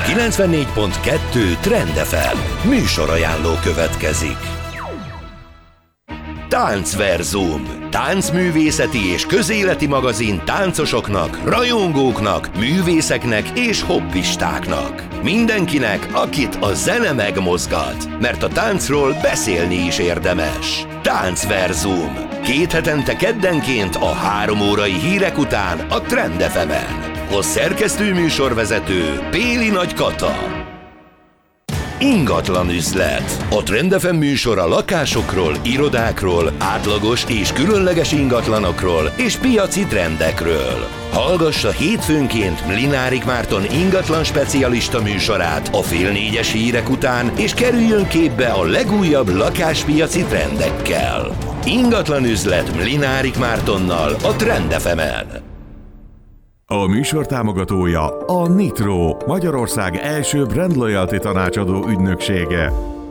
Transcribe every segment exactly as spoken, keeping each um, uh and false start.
kilencvennégy pont kettő Trend ef em műsorajánló következik. Táncverzum. Táncművészeti és közéleti magazin táncosoknak, rajongóknak, művészeknek és hobbistáknak. Mindenkinek, akit a zene megmozgat, mert a táncról beszélni is érdemes. Táncverzum. Két hetente keddenként a három órai hírek után a Trend ef emen. A szerkesztő műsorvezető Péli Nagy Kata. Ingatlan üzlet. A Trend ef em műsor a lakásokról, irodákról, átlagos és különleges ingatlanokról és piaci trendekről. Hallgassa hétfőnként Mlinárik Márton ingatlan specialista műsorát a fél négyes hírek után, és kerüljön képbe a legújabb lakáspiaci trendekkel. Ingatlan üzlet Mlinárik Mártonnal a Trend ef emen. A műsor támogatója a Nitro, Magyarország első brand loyalty tanácsadó ügynöksége.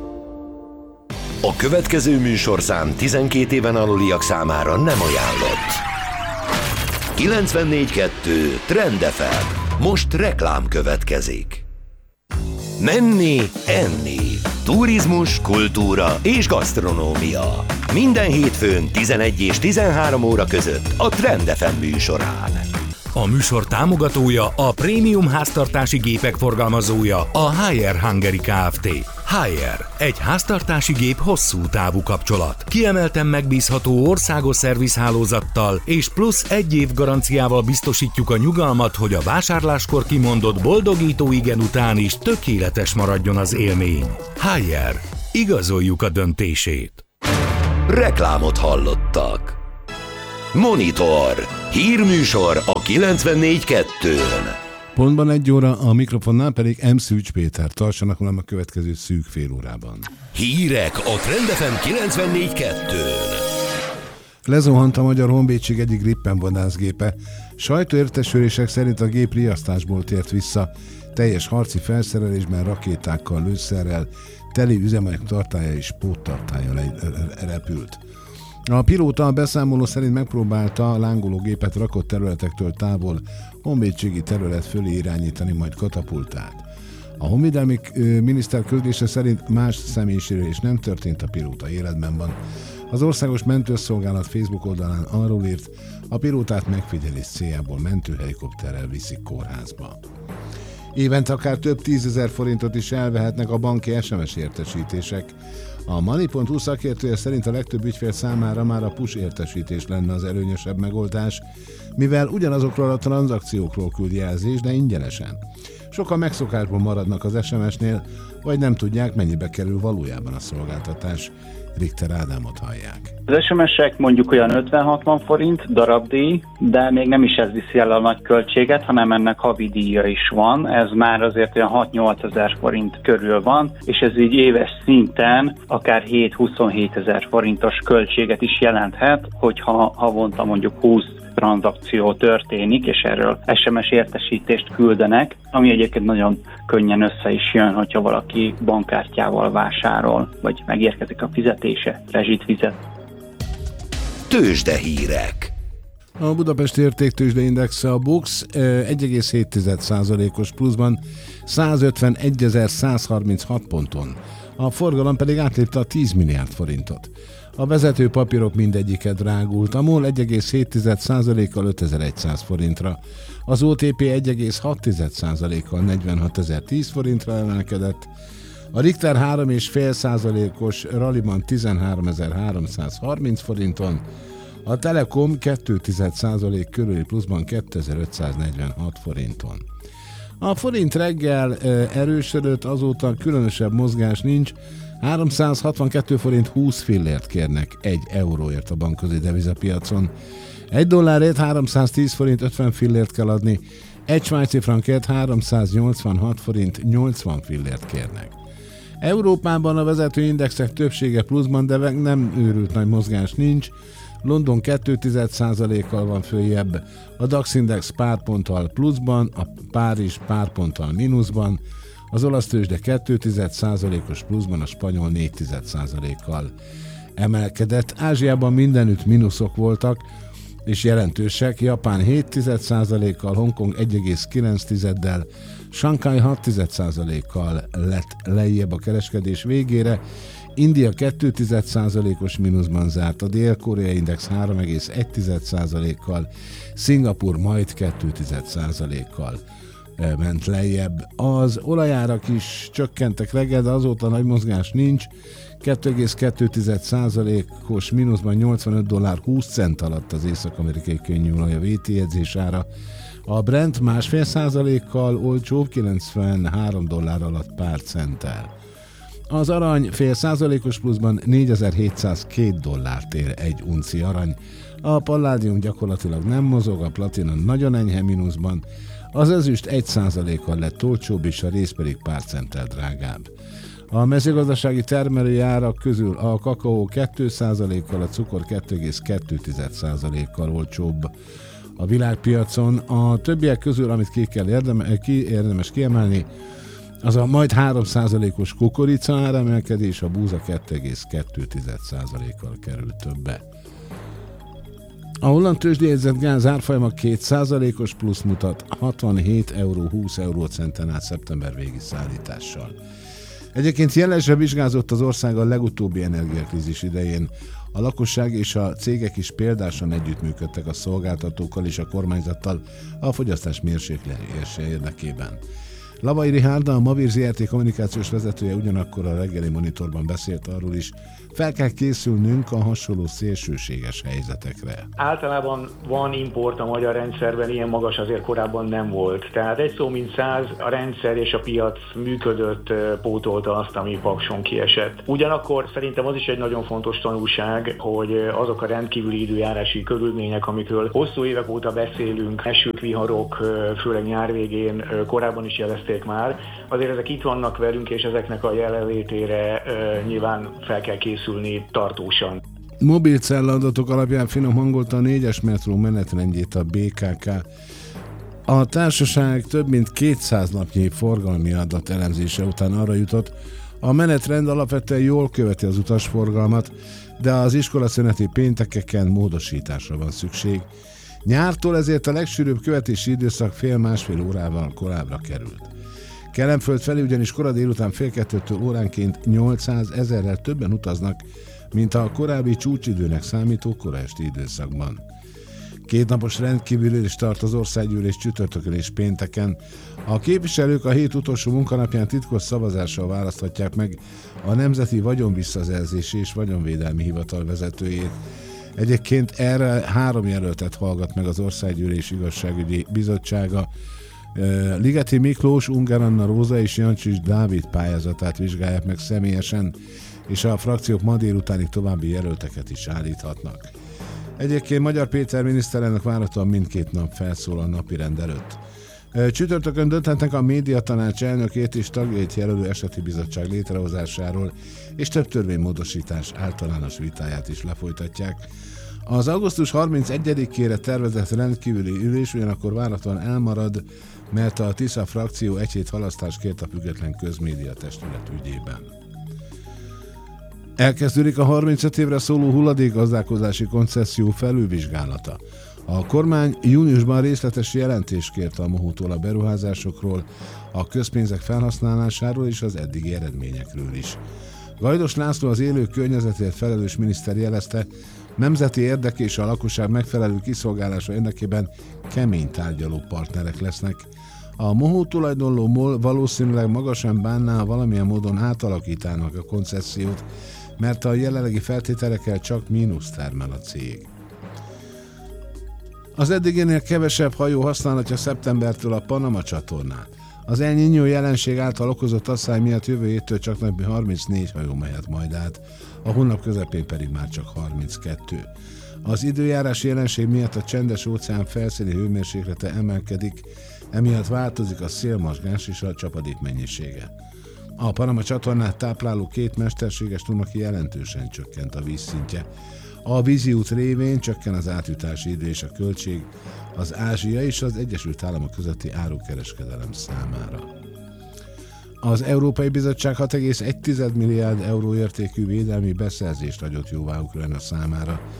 A következő műsorszám tizenkét éven aluliak számára nem ajánlott. kilencvennégy kettő Trend ef em. Most reklám következik. Menni, enni. Turizmus, kultúra és gasztronómia. Minden hétfőn tizenegy és tizenhárom óra között a Trend ef em műsorán. A műsor támogatója, a prémium háztartási gépek forgalmazója, a Haier Hungary Kft. Haier, egy háztartási gép hosszú távú kapcsolat. Kiemelten megbízható országos szervizhálózattal és plusz egy év garanciával biztosítjuk a nyugalmat, hogy a vásárláskor kimondott boldogító igen után is tökéletes maradjon az élmény. Haier, igazoljuk a döntését. Reklámot hallottak. Monitor. Hírműsor a kilencvennégy kettőn. Pontban egy óra, a mikrofonnál pedig M. Szűcs Péter. Tartsanak velem a következő szűk fél órában. Hírek a Trend ef em kilencvennégy kettőn. Lezuhant a Magyar Honvédség egyik Gripen vadászgépe. Sajtóértesülések szerint a gép riasztásból tért vissza. Teljes harci felszerelésben, rakétákkal, lőszerrel, teli üzemanyag tartálya és póttartálya repült. A pilóta a beszámoló szerint megpróbálta a lángoló gépet rakott területektől távol honvédségi terület fölé irányítani, majd katapultált. A honvédelmi miniszter közlése szerint más személyisérülés nem történt, a pilóta életben van. Az Országos Mentőszolgálat Facebook oldalán arról írt, a pilótát megfigyelés céljából mentőhelikopterrel viszik kórházba. Évente akár több tízezer forintot is elvehetnek a banki es em es értesítések. A Money pont hu szakértője szerint a legtöbb ügyfél számára már a push értesítés lenne az előnyösebb megoldás, mivel ugyanazokról a tranzakciókról küld jelzést, de ingyenesen. Sokan megszokásból maradnak az es em esnél, vagy nem tudják, mennyibe kerül valójában a szolgáltatás. Richter Ádámot hallják. Az es em esek mondjuk olyan ötven-hatvan forint darabdíj, de még nem is ez viszi el a nagy költséget, hanem ennek havi díja is van. Ez már azért olyan hat-nyolc ezer forint körül van, és ez így éves szinten akár hét-huszonhét ezer forintos költséget is jelenthet, hogyha havonta mondjuk húsz tranzakció történik, és erről es em es értesítést küldenek, ami egyébként nagyon könnyen össze is jön, hogyha valaki bankkártyával vásárol, vagy megérkezik a fizetése, rezsit fizet. Tőzsdehírek. A Budapesti Értéktőzsdeindexe, a BUX egy egész hét százalékos pluszban százötvenegyezer-százharminchat ponton. A forgalom pedig átlépte a tíz milliárd forintot. A vezető papírok mindegyike drágult, a MOL egy egész hét százalékkal ötezer-száz forintra, az o té pé egy egész hat százalékkal negyvenhatezer-tíz forintra emelkedett, a Richter három egész öt százalékos ralliban tizenháromezer-háromszázharminc forinton, a Telekom két százalék körüli pluszban kétezer-ötszáznegyvenhat forinton. A forint reggel erősödött, azóta különösebb mozgás nincs, háromszázhatvankettő forint húsz fillért kérnek egy euróért a bankközi devizapiacon. Egy dollárért háromszáztíz forint ötven fillért kell adni, egy svájci frankért háromszáznyolcvanhat forint nyolcvan fillért kérnek. Európában a vezető indexek többsége pluszban, de nem őrült nagy mozgás nincs. London két százalékkal van följebb, a DAX index pár ponttal pluszban, a Párizs pár ponttal mínuszban, az olasz tőzsde két százalékos pluszban, a spanyol négy százalékkal emelkedett. Ázsiában mindenütt mínuszok voltak, és jelentősek. Japán hét egész egy százalékkal, Hongkong egy egész kilenc százalékkal, Sankai hat egész egy százalékkal lett lejjebb a kereskedés végére, India két egész egy százalékos mínuszban zárt, a Dél-Korea Index három egész egy százalékkal, Szingapur majd két egész egy százalékkal ment lejjebb. Az olajárak is csökkentek reggel, de azóta nagy mozgás nincs, két egész kettő százalékos mínuszban nyolcvanöt dollár húsz cent alatt az észak-amerikai könnyűolaj a vé té jegyzés ára. A Brent másfél százalékkal olcsóbb, kilencvenhárom dollár alatt pár centtel. Az arany fél százalékos pluszban négyezer-hétszázkettő dollárt ér egy unci arany. A palládium gyakorlatilag nem mozog, a platina nagyon enyhe mínuszban, az ezüst egy százalékkal lett olcsóbb, és a rész pedig pár centtel drágább. A mezőgazdasági termelői árak közül a kakaó két százalékkal, a cukor két egész kettő százalékkal olcsóbb a világpiacon. A többiek közül, amit ki kell érdeme, ki, érdemes kiemelni, az a majd három százalékos kukorica áremelkedés, a búza két egész kettő százalékkal került többe. A holland tőzsdéjegyzett gáz árfolyama két százalékos plusz mutat, hatvanhét euró húsz eurócenten át szeptember végi szállítással. Egyébként jelenleg vizsgázott az ország a legutóbbi energiakrízis idején. A lakosság és a cégek is példásan együttműködtek a szolgáltatókkal és a kormányzattal a fogyasztás mérséklése érdekében. Lavai Richárd, a Mavir zé er té kommunikációs vezetője ugyanakkor a reggeli monitorban beszélt arról is, fel kell készülnünk a hasonló szélsőséges helyzetekre. Általában van import a magyar rendszerben, ilyen magas azért korábban nem volt. Tehát egy szó mint száz, a rendszer és a piac működött, pótolta azt, ami Pakson kiesett. Ugyanakkor szerintem az is egy nagyon fontos tanulság, hogy azok a rendkívüli időjárási körülmények, amikről hosszú évek óta beszélünk, esők, viharok, főleg nyár végén, korábban is jelezték már, azért ezek itt vannak velünk, és ezeknek a jelenlétére nyilván fel kell készülni tartósan. Mobilcella adatok alapján finom hangolta a négyes metró menetrendjét a bé ká ká. A társaság több mint kétszáz napnyi forgalmi adat elemzése után arra jutott, a menetrend alapvetően jól követi az utasforgalmat, de az iskolaszüneti péntekeken módosításra van szükség. Nyártól ezért a legsűrűbb követési időszak fél-másfél órával korábbra került. Kelenföld felé ugyanis kora délután fél kettőtől óránként nyolcszázezerrel többen utaznak, mint a korábbi csúcsidőnek számító kora esti időszakban. Kétnapos rendkívülülést tart az országgyűlés csütörtökön és pénteken. A képviselők a hét utolsó munkanapján titkos szavazással választhatják meg a Nemzeti Vagyonvisszaszerzési és Vagyonvédelmi Hivatal vezetőjét. Egyébként erre három jelöltet hallgat meg az Országgyűlés Igazságügyi Bizottsága. Ligeti Miklós, Ungár Anna Róza és Jancsics Dávid pályázatát vizsgálják meg személyesen, és a frakciók ma délutánig további jelölteket is állíthatnak. Egyébként Magyar Péter miniszterelnök várhatóan mindkét nap felszól a napirend előtt. Csütörtökön dönthetnek a médiatanács elnökét és tagjait jelölő eseti bizottság létrehozásáról, és több törvénymódosítás általános vitáját is lefolytatják. Az augusztus harmincegyedikére tervezett rendkívüli ülés ugyanakkor várhatóan elmarad, mert a Tisza frakció egy hét halasztást kért a független közmédia testület ügyében. Elkezdődik a harmincöt évre szóló hulladékgazdálkodási koncesszió felülvizsgálata. A kormány júniusban részletes jelentést kért a Mohótól a beruházásokról, a közpénzek felhasználásáról és az eddigi eredményekről is. Gajdos László, az élő környezetért felelős miniszter jelezte, nemzeti érdek és a lakosság megfelelő kiszolgálása érdekében kemény tárgyaló partnerek lesznek. A Mohó tulajdonló MOL valószínűleg magasan bánná, valamilyen módon átalakítának a koncesziót, mert a jelenlegi feltételekkel csak mínusz termel a cég. Az eddiginél kevesebb hajó használhatja szeptembertől a Panama csatornát. Az El Niño jelenség által okozott asszály miatt jövő héttől csak napi harmincnégy hajó mehet majd át, a hónap közepén pedig már csak harminckettő. Az időjárási jelenség miatt a csendes óceán felszíni hőmérséklete emelkedik, emiatt változik a szélmozgás és a csapadék mennyisége. A Panama csatornát tápláló két mesterséges tónaki jelentősen csökkent a vízszintje. A vízi út révén csökken az átjutási idő és a költség az Ázsia és az Egyesült Államok közötti árukereskedelem számára. Az Európai Bizottság hat egész egy milliárd euró értékű védelmi beszerzést adott jóvá Ukrajna számára.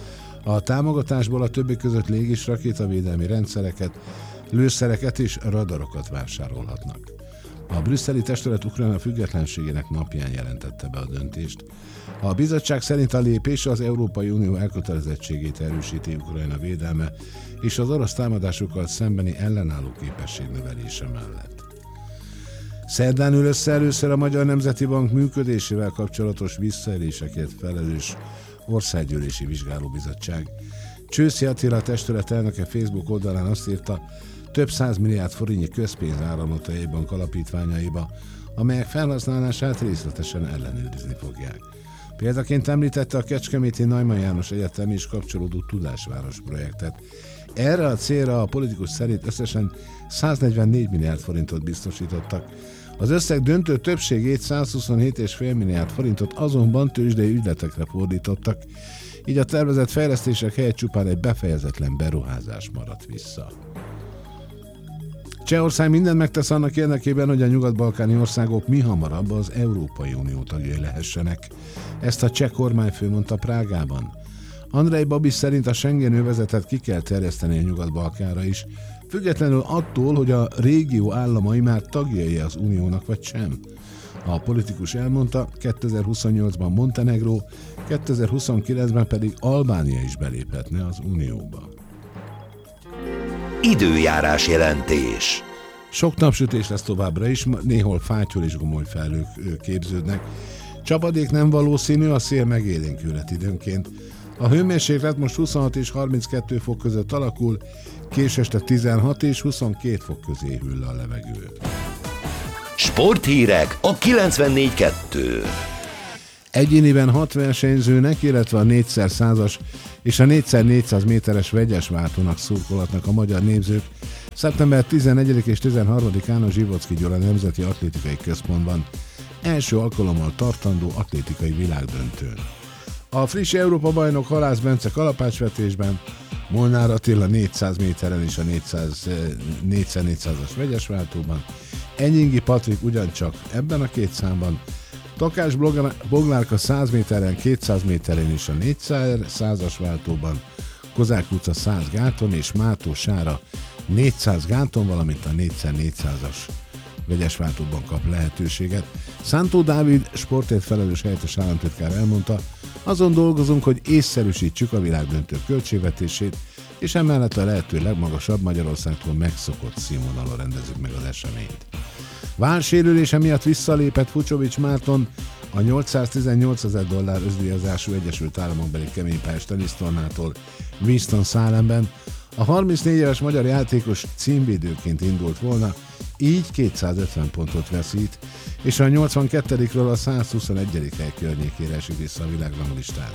A támogatásból a többi között légis rakétavédelmi rendszereket, lőszereket és radarokat vásárolhatnak. A brüsszeli testület Ukrajna függetlenségének napján jelentette be a döntést. A bizottság szerint a lépés az Európai Unió elkötelezettségét erősíti Ukrajna védelme és az orosz támadásokkal szembeni ellenálló képesség növelése mellett. Szerdán ül össze először a Magyar Nemzeti Bank működésével kapcsolatos visszaélésekért felelős Országgyűlési Vizsgálóbizottság. Csőszi Attila testület elnöke Facebook oldalán azt írta, több száz milliárd forintnyi közpénz áramlott a jegybank alapítványaiba, amelyek felhasználását részletesen ellenőrizni fogják. Példaként említette a kecskeméti Neumann János Egyetem és kapcsolódó Tudásváros projektet. Erre a célra a politikus szerint összesen száznegyvennégy milliárd forintot biztosítottak. Az összeg döntő többségét százhuszonhét egész öt milliárd forintot azonban tőzsdei ügyletekre fordítottak, így a tervezett fejlesztések helyett csupán egy befejezetlen beruházás maradt vissza. Csehország mindent megtesz annak érdekében, hogy a nyugat-balkáni országok mihamarabb az Európai Unió tagjai lehessenek. Ezt a cseh kormányfő mondta Prágában. Andrej Babis szerint a Schengen övezetet ki kell terjeszteni a Nyugat-Balkánra is, függetlenül attól, hogy a régió államai már tagjai az uniónak vagy sem. A politikus elmondta, kétezer-huszonnyolcban Montenegró, kétezer-huszonkilencben pedig Albánia is beléphetne az unióba. Időjárás jelentés. Sok napsütés lesz továbbra is, néhol fátyol és gomoly felhők képződnek. Csapadék nem valószínű, a szél megélénkülhet időnként. A hőmérséklet most huszonhat és harminckettő fok között alakul, késeste tizenhat és huszonkét fok közé hűl a levegő. Sporthírek a kilencvennégy kettő. Egyéniben hat versenyzőnek, illetve a négyszer százas és a négyszer négyszáz méteres vegyes váltónak szurkolhatnak a magyar nézők szeptember tizennegyedikén és tizenharmadikán a Zsivocki Gyula Nemzeti Atlétikai Központban első alkalommal tartandó atlétikai világdöntőn. A friss Európa-bajnok Halász Bence kalapácsvetésben, Molnár Attila négyszáz méteren és a négyszer négyszázas vegyes váltóban, Enyingi Patrik ugyancsak ebben a két számban, Takás Boglárka száz méteren, kétszáz méteren és a négyszer százas váltóban, Kozák Luca száz gáton és Mátó Sára négyszáz gáton, valamint a négyszer négyszázas vegyes váltóban kap lehetőséget. Szántó Dávid sportért felelős helyettes államtitkár elmondta, azon dolgozunk, hogy észszerűsítsük a világdöntő költségvetését, és emellett a lehető legmagasabb Magyarországtól megszokott színvonalon rendezzük meg az eseményt. Vállsérülése miatt visszalépett Fucsovics Márton a nyolcszáztizennyolcezer dollár özdíjazású Egyesült Államokbeli keménypályás tenisztornától Winston-Salemben. A harmincnégy éves magyar játékos címvédőként indult volna, így kétszázötven pontot veszít, és a nyolcvankettedikről a százhuszonegyedik hely környékére esik vissza a világranglistán.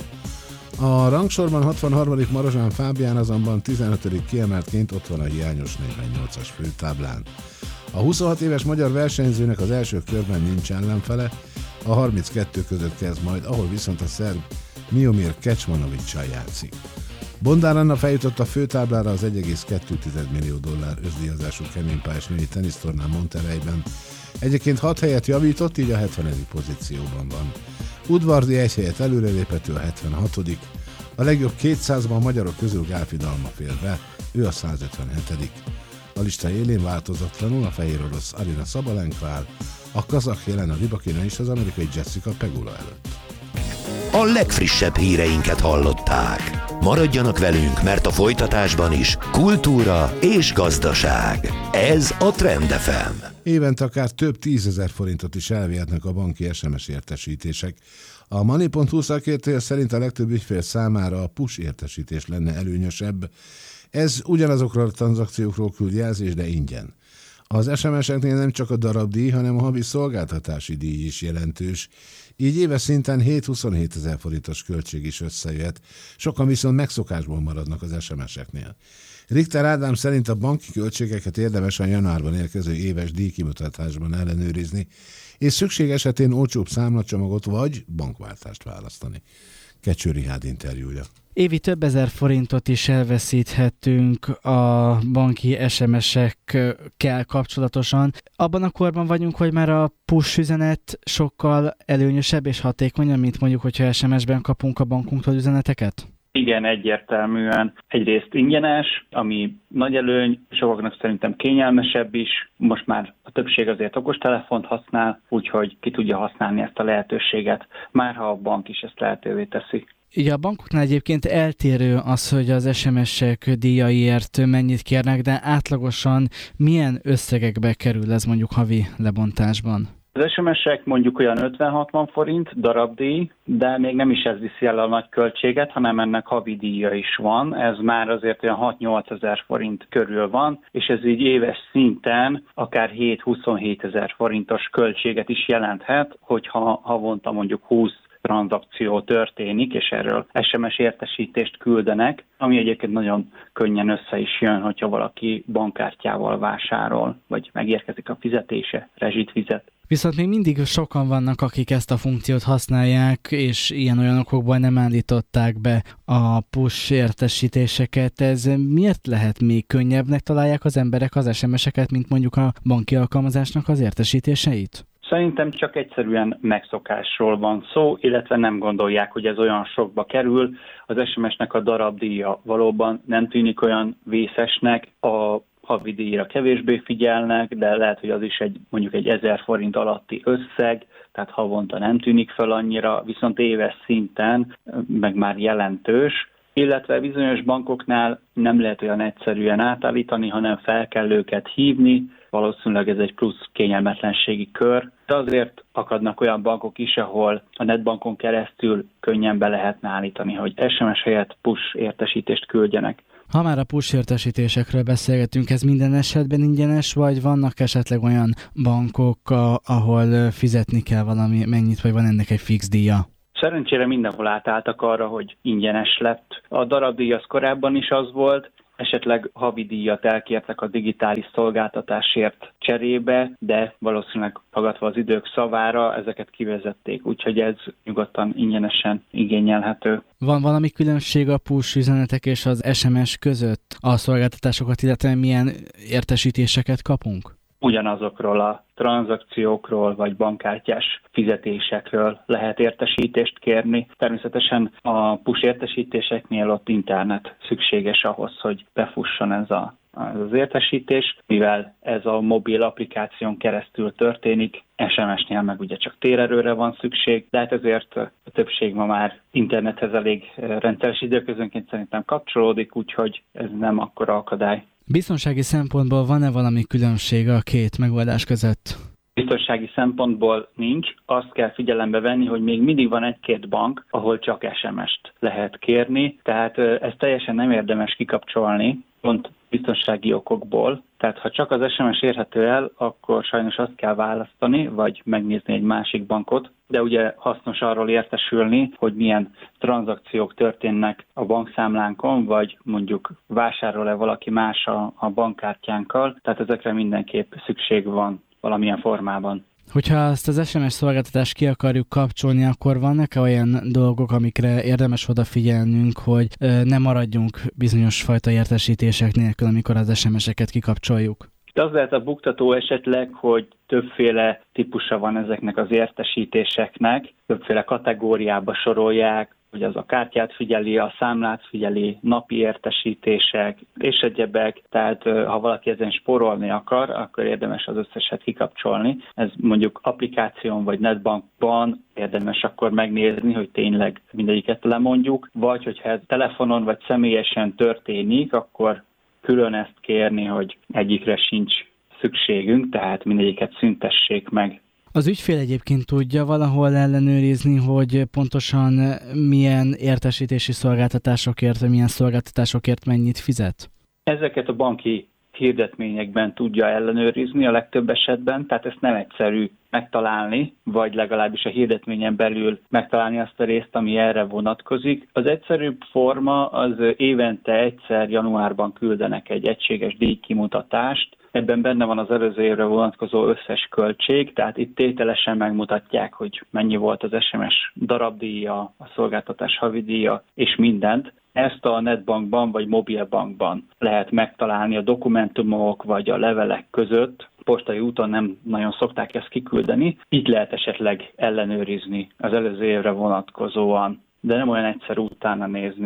A rangsorban hatvanharmadik Marozsán Fábián azonban tizenötödik kiemeltként ott van a hiányos negyvennyolcas főtáblán. A huszonhat éves magyar versenyzőnek az első körben nincs ellenfele, a harminckettő között kezd majd, ahol viszont a szerb Miomir Kecmanovics-sal játszik. Bondár Anna feljutott a főtáblára az egy egész kettő millió dollár özdíjazású keménypályás női tenisztornán Monterreyben. Egyébként hat helyet javított, így a hetvenedik pozícióban van. Udvardi egy helyet előrelépett, ő a hetvenhatodik A legjobb kétszázban magyarok közül Gálfi Dalma fér be, ő a százötvenhetedik A lista élén változatlanul a fehér orosz Arina Sabalenka áll, a kazakh Jelena Rybakina is az amerikai Jessica Pegula előtt. A legfrissebb híreinket hallották. Maradjanak velünk, mert a folytatásban is kultúra és gazdaság. Ez a Trend ef em. Évente akár több tízezer forintot is elvihetnek a banki es em es értesítések. A Money pont hu szakértője szerint a legtöbb ügyfél számára a push értesítés lenne előnyösebb. Ez ugyanazokról a tranzakciókról küld jelzés, de ingyen. Az es em eseknél nem csak a darabdíj, hanem a havi szolgáltatási díj is jelentős. Így éves szinten hét-huszonhét ezer forintos költség is összejöhet, sokan viszont megszokásból maradnak az es em eseknél. Richter Ádám szerint a banki költségeket érdemes a januárban érkező éves díjkimutatásban ellenőrizni, és szükség esetén olcsóbb számlacsomagot vagy bankváltást választani. Kecső Rihád interjúja. Évi több ezer forintot is elveszíthetünk a banki es em esekkel kapcsolatosan. Abban a korban vagyunk, hogy már a push üzenet sokkal előnyösebb és hatékonyabb, mint mondjuk, hogyha es em esben kapunk a bankunktól üzeneteket? Igen, egyértelműen. Egyrészt ingyenes, ami nagy előny, sokaknak szerintem kényelmesebb is. Most már a többség azért okostelefont használ, úgyhogy ki tudja használni ezt a lehetőséget, már ha a bank is ezt lehetővé teszi. Ugye a bankoknál egyébként eltérő az, hogy az es em es-ek díjaiért mennyit kérnek, de átlagosan milyen összegekbe kerül ez mondjuk havi lebontásban? Az es em es-ek mondjuk olyan ötven-hatvan forint darabdíj, de még nem is ez viszi el a nagy költséget, hanem ennek havi díja is van. Ez már azért olyan hat-nyolc ezer forint körül van, és ez így éves szinten akár hét-huszonhét ezer forintos költséget is jelenthet, hogyha havonta mondjuk húsz tranzakció történik, és erről es em es értesítést küldenek, ami egyébként nagyon könnyen össze is jön, hogyha valaki bankkártyával vásárol, vagy megérkezik a fizetése, rezsit fizet. Viszont még mindig sokan vannak, akik ezt a funkciót használják, és ilyen-olyan okokból nem állították be a push értesítéseket. Ez miért lehet még könnyebbnek találják az emberek az es em es-eket, mint mondjuk a banki alkalmazásnak az értesítéseit? Szerintem csak egyszerűen megszokásról van szó, illetve nem gondolják, hogy ez olyan sokba kerül. Az es em es-nek a darabdíja valóban nem tűnik olyan vészesnek, a havi díjra kevésbé figyelnek, de lehet, hogy az is egy mondjuk egy ezer forint alatti összeg, tehát havonta nem tűnik fel annyira, viszont éves szinten meg már jelentős, illetve bizonyos bankoknál nem lehet olyan egyszerűen átállítani, hanem fel kell őket hívni, valószínűleg ez egy plusz kényelmetlenségi kör, de azért akadnak olyan bankok is, ahol a netbankon keresztül könnyen be lehetne állítani, hogy es em es helyett push értesítést küldjenek. Ha már a push értesítésekről beszélgetünk, ez minden esetben ingyenes, vagy vannak esetleg olyan bankok, ahol fizetni kell valami mennyit, vagy van ennek egy fix díja? Szerencsére mindenhol átálltak arra, hogy ingyenes lett. A darabdíj az korábban is az volt, esetleg havi díjat elkértek a digitális szolgáltatásért cserébe, de valószínűleg hallgatva az idők szavára ezeket kivezették, úgyhogy ez nyugodtan ingyenesen igényelhető. Van valami különbség a push üzenetek és az es em es között a szolgáltatásokat, illetve milyen értesítéseket kapunk? Ugyanazokról a tranzakciókról vagy bankkártyás fizetésekről lehet értesítést kérni. Természetesen a push értesítéseknél ott internet szükséges ahhoz, hogy befusson ez, a, ez az értesítés, mivel ez a mobil applikáción keresztül történik, es em es-nél meg ugye csak térerőre van szükség, de hát ezért a többség ma már internethez elég rendszeres időközönként szerintem kapcsolódik, úgyhogy ez nem akkora akadály. Biztonsági szempontból van-e valami különbség a két megoldás között? Biztonsági szempontból nincs. Azt kell figyelembe venni, hogy még mindig van egy-két bank, ahol csak es em es-t lehet kérni, tehát ezt teljesen nem érdemes kikapcsolni, pont biztonsági okokból. Tehát ha csak az es em es érhető el, akkor sajnos azt kell választani, vagy megnézni egy másik bankot, de ugye hasznos arról értesülni, hogy milyen tranzakciók történnek a bankszámlánkon, vagy mondjuk vásárol-e valaki más a, a bankkártyánkkal, tehát ezekre mindenképp szükség van valamilyen formában. Hogyha ezt az es em es szolgáltatást ki akarjuk kapcsolni, akkor vannak-e olyan dolgok, amikre érdemes odafigyelnünk, hogy ne maradjunk bizonyos fajta értesítések nélkül, amikor az es em es-eket kikapcsoljuk? De az lehet a buktató esetleg, hogy többféle típusa van ezeknek az értesítéseknek, többféle kategóriába sorolják, hogy az a kártyát figyeli, a számlát figyeli, napi értesítések és egyebek, tehát ha valaki ezen spórolni akar, akkor érdemes az összeset kikapcsolni. Ez mondjuk applikáción vagy netbankban érdemes akkor megnézni, hogy tényleg mindegyiket lemondjuk, vagy hogyha ez telefonon vagy személyesen történik, akkor külön ezt kérni, hogy egyikre sincs szükségünk, tehát mindegyiket szüntessék meg. Az ügyfél egyébként tudja valahol ellenőrizni, hogy pontosan milyen értesítési szolgáltatásokért, vagy milyen szolgáltatásokért mennyit fizet? Ezeket a banki hirdetményekben tudja ellenőrizni a legtöbb esetben, tehát ezt nem egyszerű megtalálni, vagy legalábbis a hirdetményen belül megtalálni azt a részt, ami erre vonatkozik. Az egyszerűbb forma az évente egyszer januárban küldenek egy egységes díjkimutatást. Ebben benne van az előző évre vonatkozó összes költség, tehát itt tételesen megmutatják, hogy mennyi volt az es em es darabdíja, a szolgáltatás havidíja és mindent. Ezt a netbankban vagy mobilbankban lehet megtalálni a dokumentumok vagy a levelek között. Postai úton nem nagyon szokták ezt kiküldeni. Így lehet esetleg ellenőrizni az előző évre vonatkozóan, de nem olyan egyszerű utána nézni.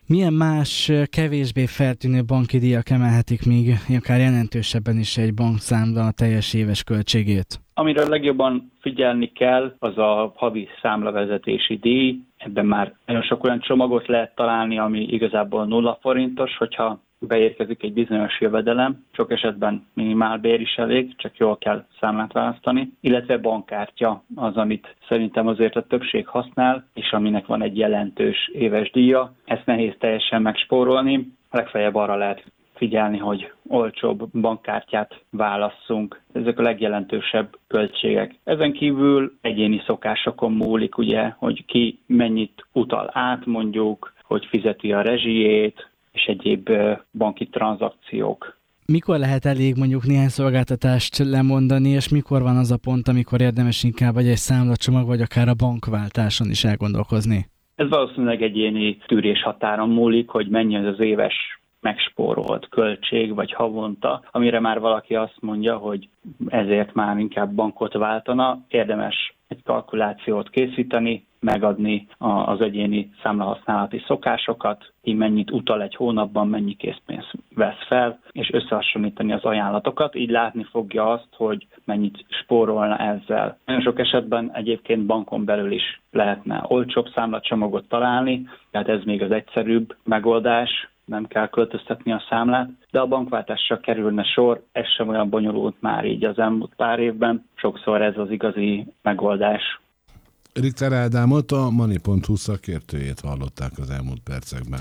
Milyen más kevésbé feltűnő banki díjak emelhetik még akár jelentősebben is egy bankszámla a teljes éves költségét? Amire legjobban figyelni kell, az a havi számlavezetési díj. Ebben már nagyon sok olyan csomagot lehet találni, ami igazából nulla forintos, hogyha beérkezik egy bizonyos jövedelem, sok esetben minimálbér is elég, csak jól kell számlát választani, illetve bankkártya az, amit szerintem azért a többség használ, és aminek van egy jelentős éves díja. Ezt nehéz teljesen megspórolni, legfeljebb arra lehet figyelni, hogy olcsóbb bankkártyát válasszunk. Ezek a legjelentősebb költségek. Ezen kívül egyéni szokásokon múlik, ugye, hogy ki mennyit utal át mondjuk, hogy fizeti a rezsijét, és egyéb banki tranzakciók. Mikor lehet elég mondjuk néhány szolgáltatást lemondani, és mikor van az a pont, amikor érdemes inkább vagy egy számlacsomag, vagy akár a bankváltáson is elgondolkozni? Ez valószínűleg egyéni tűréshatáron múlik, hogy mennyi az az éves megspórolt költség, vagy havonta, amire már valaki azt mondja, hogy ezért már inkább bankot váltana. Érdemes egy kalkulációt készíteni, megadni az egyéni számlahasználati szokásokat, ki mennyit utal egy hónapban, mennyi készpénzt vesz fel, és összehasonlítani az ajánlatokat, így látni fogja azt, hogy mennyit spórolna ezzel. Nagyon sok esetben egyébként bankon belül is lehetne olcsóbb számlacsomagot találni, tehát ez még az egyszerűbb megoldás, nem kell költöztetni a számlát, de a bankváltásra kerülne sor, ez sem olyan bonyolult már így az elmúlt pár évben, sokszor ez az igazi megoldás. Richter Ádámot, a Money pont hu szakértőjét hallották az elmúlt percekben.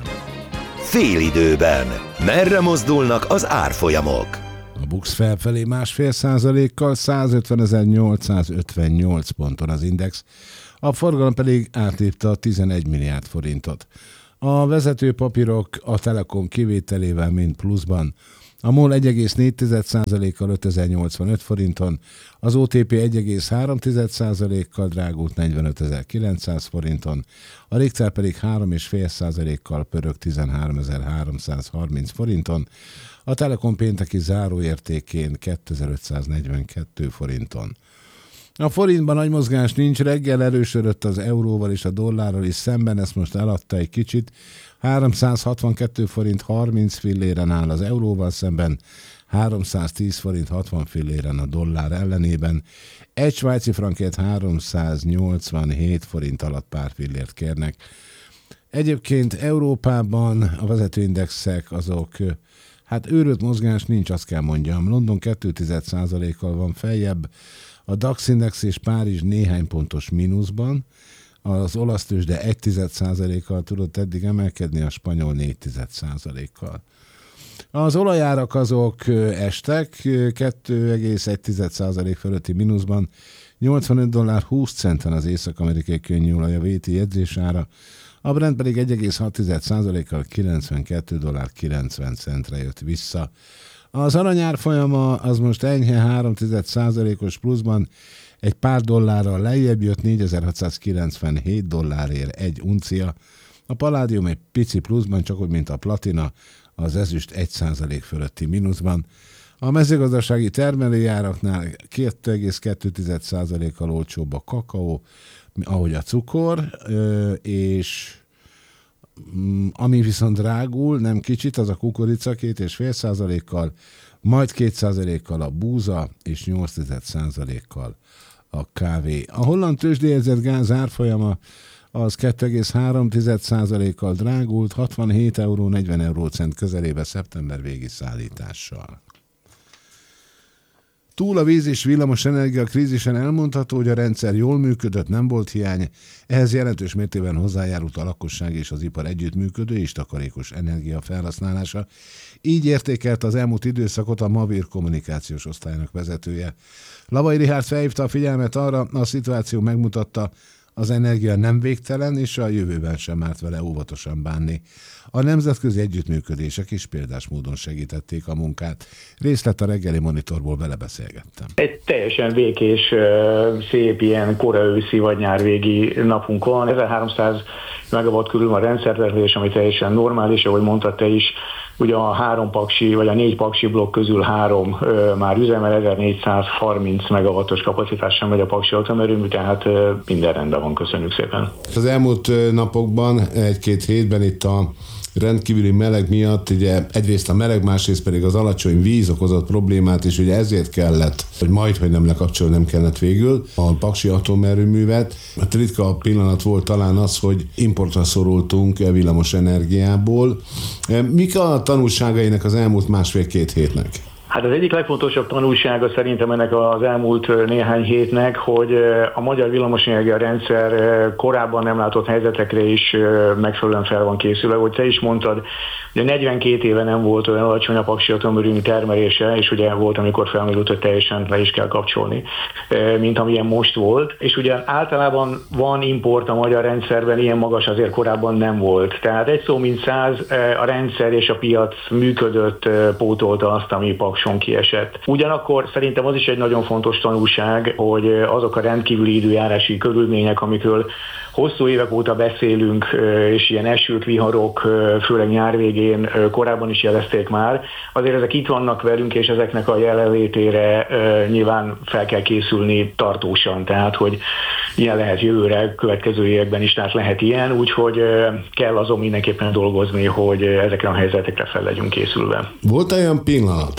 Félidőben. Merre mozdulnak az árfolyamok? A BUX felfelé másfél százalékkal százötvenezer-nyolcszázötvennyolc ponton az Index, a forgalom pedig átlépte a tizenegy milliárd forintot. A vezető papírok a Telekom kivételével mind pluszban. A MOL egy egész négy százalékkal ötezer-nyolcvanöt forinton, az o té pé egy egész három százalékkal drágult negyvenötezer-kilencszáz forinton, a Richter pedig három egész öt százalékkal pörög tizenháromezer-háromszázharminc forinton, a Telekom pénteki záróértékén kétezer-ötszáznegyvenkettő forinton. A forintban nagy mozgás nincs, reggel erősödött az euróval és a dollárral is szemben, ezt most eladta egy kicsit. háromszázhatvankettő forint harminc filléren áll az euróval szemben, háromszáztíz forint hatvan filléren a dollár ellenében. Egy svájci frankért háromszáznyolcvanhét forint alatt pár fillért kérnek. Egyébként Európában a vezetőindexek azok, hát őrült mozgás nincs, azt kell mondjam. London két százalékkal van feljebb, a DAX index és Párizs néhány pontos mínuszban, az olasz tőzsde egy százalékkal tudott eddig emelkedni, a spanyol négy százalékkal. Az olajárak azok estek, két egész egy százalék fölötti mínuszban, nyolcvanöt dollár húsz centen az észak-amerikai könnyűolaj a vé té jegyzésára, a Brent pedig egy egész hat százalékkal kilencvenkét dollár kilencven centre jött vissza. Az aranyár folyama az most enyhe három százalékos pluszban, egy pár dollárral lejjebb jött, négyezer-hatszázkilencvenhét dollárért egy uncia. A paládium egy pici pluszban, csak úgy, mint a platina, az ezüst egy százalék fölötti mínuszban. A mezőgazdasági termelőjáraknál két egész kettő százalékkal olcsóbb a kakaó, ahogy a cukor, és ami viszont drágul, nem kicsit, az a kukorica két egész öt százalékkal, majd két százalékkal a búza, és nyolc százalékkal a kávé. A holland tőzsdéjegyzett gáz árfolyama az két egész három százalékkal drágult, hatvanhét euró negyven eurócent közelébe szeptember végi szállítással. Túl a víz és villamos energia krízisen elmondható, hogy a rendszer jól működött, nem volt hiány, ehhez jelentős mértékben hozzájárult a lakosság és az ipar együttműködő és takarékos energia felhasználása. Így értékelt az elmúlt időszakot a Mavir kommunikációs osztálynak vezetője. Lavai Richárd felhívta a figyelmet arra, a szituáció megmutatta, az energia nem végtelen, és a jövőben sem árt vele óvatosan bánni. A nemzetközi együttműködések is példás módon segítették a munkát. Részlet a reggeli monitorból, vele beszélgettem. Egy teljesen békés, szép ilyen kora őszi vagy nyárvégi napunk van. ezerháromszáz megawatt körül van rendszerterhelés, ami teljesen normális, ahogy mondtad te is. ugye a három paksi, vagy a négy paksi blokk közül három ö, már üzemel, ezernégyszázharminc megawattos kapacitással megy a paksi atomerőmű, tehát ö, minden rendben van, köszönjük szépen. Az elmúlt napokban, egy-két hétben itt a rendkívüli meleg miatt, ugye egyrészt a meleg, másrészt pedig az alacsony víz okozott problémát, és ugye ezért kellett, hogy majd, hogy nem lekapcsolni nem kellett végül a paksi atomerőművet. A ritka pillanat volt talán az, hogy importra szorultunk villamos energiából. Mik a tanulságainak az elmúlt másfél-két hétnek? Hát az egyik legfontosabb tanulsága szerintem ennek az elmúlt néhány hétnek, hogy a magyar villamosenergia rendszer korábban nem látott helyzetekre is megfelelően fel van készülve. Hogy te is mondtad, ugye negyvenkét éve nem volt olyan alacsony a paksi atomerőmű termelése, és ugye volt, amikor felmerült, hogy teljesen le is kell kapcsolni, mint amilyen most volt. És ugye általában van import a magyar rendszerben, ilyen magas azért korábban nem volt. Tehát egy szó mint száz, a rendszer és a piac működött, pótolta azt, ami Pakson kiesett. Ugyanakkor szerintem az is egy nagyon fontos tanulság, hogy azok a rendkívüli időjárási körülmények, amikről hosszú évek óta beszélünk, és ilyen esők, viharok, főleg nyár végén korábban is jelezték már, azért ezek itt vannak velünk, és ezeknek a jelenlétére nyilván fel kell készülni tartósan, tehát hogy ilyen lehet jövőre, következő években is, tehát lehet ilyen, úgyhogy kell azon mindenképpen dolgozni, hogy ezekre a helyzetekre fel legyünk készülve. Volt olyan pillanat,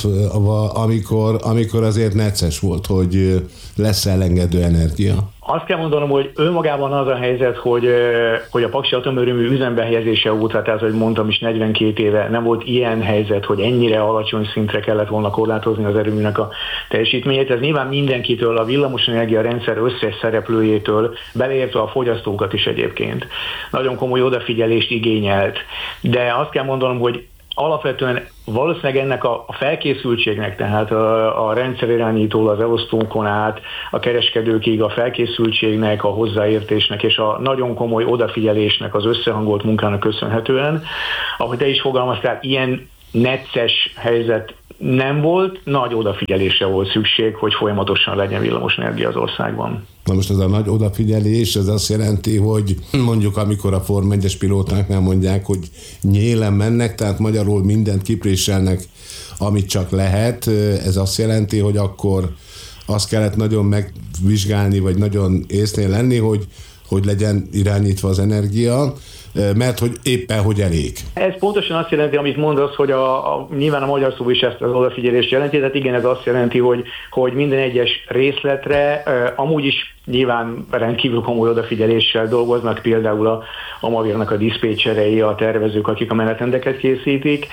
amikor, amikor azért necces volt, hogy lesz elengedő energia? Azt kell mondanom, hogy önmagában az a helyzet, hogy, hogy a paksi atomerőmű üzembe helyezése óta, tehát hogy mondtam is negyvenkét éve nem volt ilyen helyzet, hogy ennyire alacsony szintre kellett volna korlátozni az erőműnek a teljesítményét. Ez nyilván mindenkitől, a villamosenergia rendszer összes szereplőjétől, beleértve a fogyasztókat is egyébként. Nagyon komoly odafigyelést igényelt. De azt kell mondanom, hogy alapvetően valószínűleg ennek a felkészültségnek, tehát a, a rendszerirányítól az elosztónkon át, a kereskedőkig a felkészültségnek, a hozzáértésnek és a nagyon komoly odafigyelésnek, az összehangolt munkának köszönhetően, ahogy te is fogalmaztál, ilyen necces helyzet nem volt, nagy odafigyelésre volt szükség, hogy folyamatosan legyen villamosenergia az országban. Na most ez a nagy odafigyelés, ez azt jelenti, hogy mondjuk amikor a Form egyes pilótáknál mondják, hogy nyélen mennek, tehát magyarul mindent kipréselnek, amit csak lehet, ez azt jelenti, hogy akkor azt kellett nagyon megvizsgálni, vagy nagyon észnél lenni, hogy, hogy legyen irányítva az energia, mert hogy éppen hogy elég. Ez pontosan azt jelenti, amit mondasz, hogy a, a, nyilván a magyar szó is ezt az odafigyelést jelenti, tehát igen, ez azt jelenti, hogy, hogy minden egyes részletre uh, amúgy is nyilván rendkívül komoly odafigyeléssel dolgoznak, például a, a Mavirnak a diszpécserei, a tervezők, akik a menetrendeket készítik,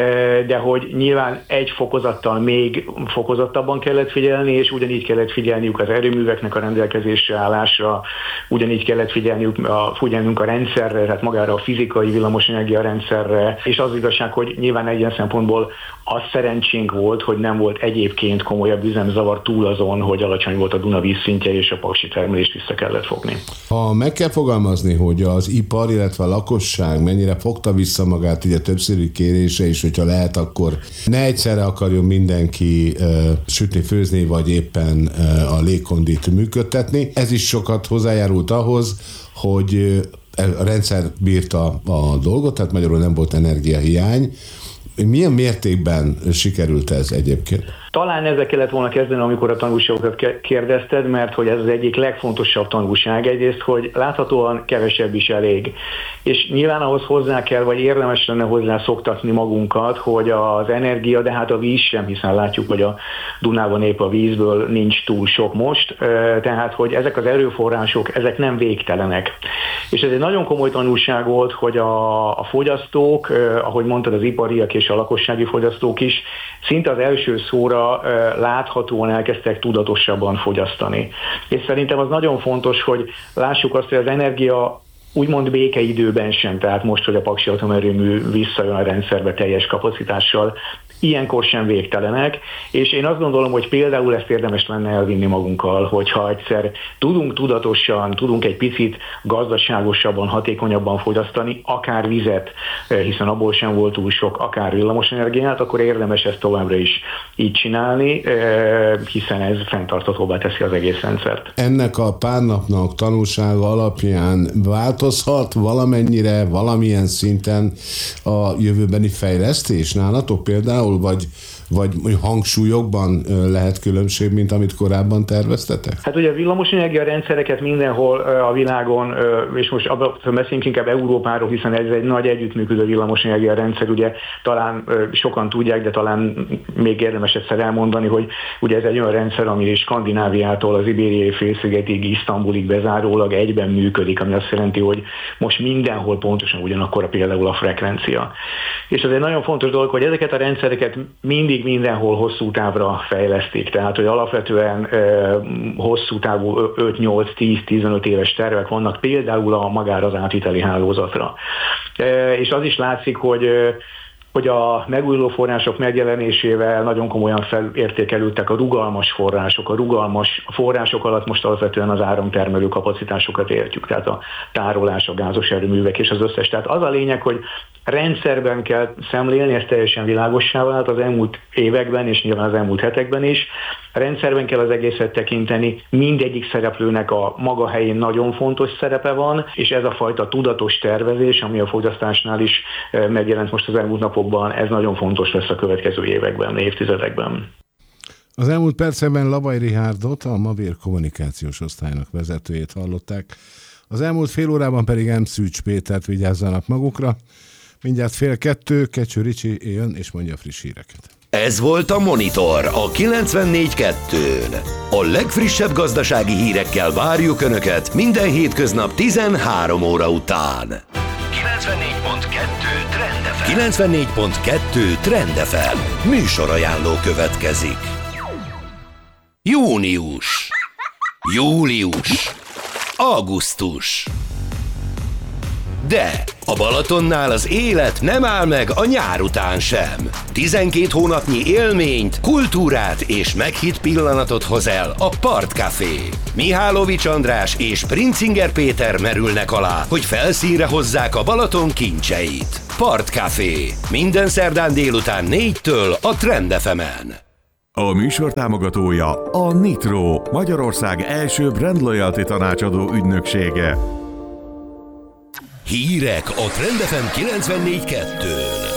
de hogy nyilván egy fokozattal még fokozottabban kellett figyelni, és ugyanígy kellett figyelniük az erőműveknek a rendelkezésre állásra, ugyanígy kellett figyelniük a, figyelnünk a rendszerre, tehát magára a fizikai villamosenergia rendszerre, és az igazság, hogy nyilván egy ilyen szempontból az szerencsénk volt, hogy nem volt egyébként komolyabb üzemzavar túl azon, hogy alacsony volt a Duna vízszintje, és a paksi termelést vissza kellett fogni. Ha meg kell fogalmazni, hogy az ipar, illetve a lakosság mennyire fogta vissza magát, ugye többszörű kérése, és hogyha lehet, akkor ne egyszerre akarjon mindenki uh, sütni, főzni, vagy éppen uh, a légkondit működtetni. Ez is sokat hozzájárult ahhoz, hogy uh, a rendszer bírta a dolgot, tehát magyarul nem volt energiahiány. Milyen mértékben sikerült ez egyébként? Talán ezzel kellett volna kezdeni, amikor a tanulságokat kérdezted, mert hogy ez az egyik legfontosabb tanulság. Egyrészt, hogy láthatóan kevesebb is elég. És nyilván ahhoz hozzá kell, vagy érdemes lenne hozzá szoktatni magunkat, hogy az energia, de hát a víz sem, hiszen látjuk, hogy a Dunában épp a vízből nincs túl sok most, tehát hogy ezek az erőforrások, ezek nem végtelenek. És ez egy nagyon komoly tanulság volt, hogy a, a fogyasztók, ahogy mondtad, az ipariak és a lakossági fogyasztók is szinte az első szóra láthatóan elkezdtek tudatosabban fogyasztani. És szerintem az nagyon fontos, hogy lássuk azt, hogy az energia úgymond békeidőben sem, tehát most, hogy a paksi atomerőmű visszajön a rendszerbe teljes kapacitással, ilyenkor sem végtelenek, és én azt gondolom, hogy például ezt érdemes lenne elvinni magunkkal, hogyha egyszer tudunk tudatosan, tudunk egy picit gazdaságosabban, hatékonyabban fogyasztani, akár vizet, hiszen abból sem volt túl sok, akár villamosenergiát, akkor érdemes ezt továbbra is így csinálni, hiszen ez fenntarthatóbbá teszi az egész rendszert. Ennek a pár napnak tanulsága alapján változhat valamennyire, valamilyen szinten a jövőbeni fejlesztés nálatok például, vagy, vagy hangsúlyokban lehet különbség, mint amit korábban terveztetek? Hát ugye a villamosenergia rendszereket mindenhol a világon, és most abban beszélünk inkább Európáról, hiszen ez egy nagy együttműködő villamosenergia rendszer, ugye talán sokan tudják, de talán még érdemes egyszer elmondani, hogy ugye ez egy olyan rendszer, ami Skandináviától az Ibériai félszigetig, Isztambulig bezárólag egyben működik, ami azt jelenti, hogy most mindenhol pontosan ugyanakkor például a frekvencia. És ez egy nagyon fontos dolog, hogy ezeket a rendszereket mindig mindenhol hosszú távra fejlesztik. Tehát, hogy alapvetően e, hosszú távú öt nyolc tíz tizenöt éves tervek vannak például a magára az átviteli hálózatra. E, és az is látszik, hogy hogy a megújuló források megjelenésével nagyon komolyan felértékelődtek a rugalmas források. A rugalmas források alatt most alapvetően az áramtermelő kapacitásokat értjük, tehát a tárolás, a gázos erőművek és az összes. Tehát az a lényeg, hogy rendszerben kell szemlélni, ez teljesen világossá vált az elmúlt években, és nyilván az elmúlt hetekben is. Rendszerben kell az egészet tekinteni, mindegyik szereplőnek a maga helyén nagyon fontos szerepe van, és ez a fajta tudatos tervezés, ami a fogyasztásnál is megjelent most az elmúlt napokban, ez nagyon fontos lesz a következő években, évtizedekben. Az elmúlt percekben Labai Rihárdot, a Mavér kommunikációs osztálynak vezetőjét hallották. Az elmúlt fél órában pedig M. Szűcs Pétert, vigyázzanak magukra. Mindjárt fél kettő, Kecső Ricsi jön és mondja a friss híreket. Ez volt a Monitor a kilencvennégy kettőn. A legfrissebb gazdasági hírekkel várjuk Önöket minden hétköznap tizenhárom óra után. kilencvennégy pont kettő Trend ef em. kilencvennégy pont kettő Trend ef em. Műsorajánló következik. Június. Július. Augusztus. De a Balatonnál az élet nem áll meg a nyár után sem. tizenkét hónapnyi élményt, kultúrát és meghitt pillanatot hoz el a Partcafé. Mihálovics András és Princinger Péter merülnek alá, hogy felszínre hozzák a Balaton kincseit. Partcafé. Minden szerdán délután négytől a Trend ef emen. A műsor támogatója a Nitro, Magyarország első brand loyalty tanácsadó ügynöksége. Hírek a Trend ef em kilencvennégy kettőn.